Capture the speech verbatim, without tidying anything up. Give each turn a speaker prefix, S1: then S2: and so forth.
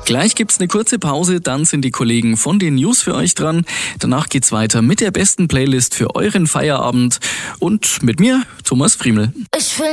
S1: Gleich gibt's eine kurze Pause, dann sind die Kollegen von den News für euch dran. Danach geht's weiter mit der besten Playlist für euren Feierabend und mit mir, Thomas Friemel.
S2: Ich will